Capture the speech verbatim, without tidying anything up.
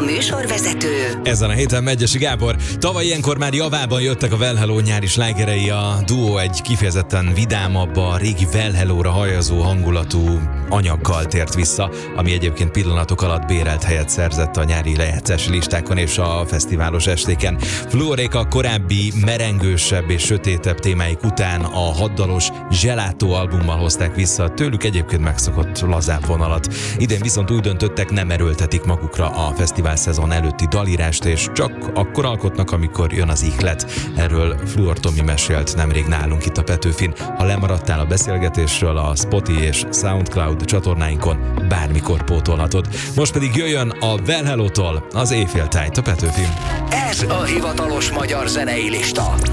műsorvezető. Ezen a héten Megyesi Gábor. Tavaly ilyenkor már javában jöttek a Well Hello nyári slágerei, a duó egy kifejezetten vidámabb, a régi Well Hello-ra hajazó hangulatú anyaggal tért vissza, ami egyébként pillanatok alatt bérelt helyet szerzett a nyári lejátszási listákon és a fesztiválos estéken. Fluorék a korábbi merengősebb és sötétebb témáik után a haddalos Gelato albummal hozták vissza tőlük egyébként megszokott lazább vonalat. Idén viszont úgy döntöttek, nem erőltetik magukra a fesztivál szezon előtti dalírást, és csak akkor alkotnak, amikor jön az ihlet. Erről Fluor Tomi mesélt nemrég nálunk itt a Petőfin. Ha lemaradtál a beszélgetésről, a Spotify és SoundCloud csatornáinkon bármikor pótolhatod. Most pedig jöjjön a Well Hello-tól az Éjféltájt a Petőfin. Ez a hivatalos magyar zenei lista.